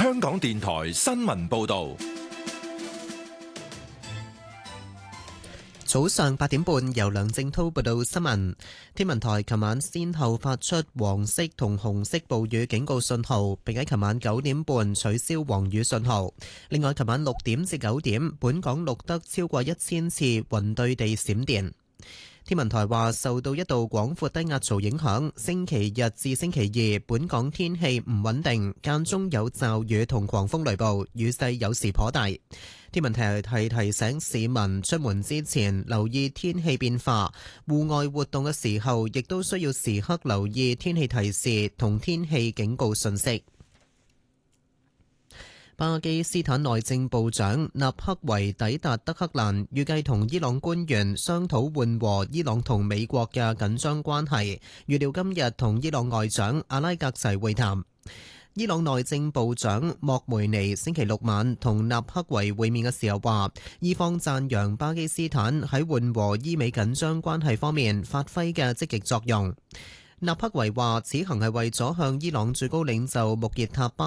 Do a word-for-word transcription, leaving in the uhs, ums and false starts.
香港電台新聞報道。 早上八點半，由梁正滔報道新聞。天文台琴晚先後發出黃色同紅色暴雨警告信號，並喺琴晚九點半取消黃雨信號。另外，琴晚六點至九點，本港錄得超過一千次雲對地閃電。天文台話，受到一道廣闊低壓槽影響，星期日至星期二，本港天氣唔穩定，間中有驟雨同狂風雷暴，雨勢有時頗大。天文台係提醒市民出門之前留意天氣變化，戶外活動嘅時候亦都需要時刻留意天氣提示同天氣警告信息。巴基斯坦內政部長納克維抵達德黑蘭，預計同伊朗官員商討緩和伊朗同美國嘅緊張關係，預料今日同伊朗外長阿拉格齊會談。伊朗內政部長莫梅尼星期六晚同納克維會面嘅時候話，伊方讚揚巴基斯坦喺緩和伊美緊張關係方面發揮嘅積極作用。納克維話，此行係為咗向伊朗最高領袖穆傑塔巴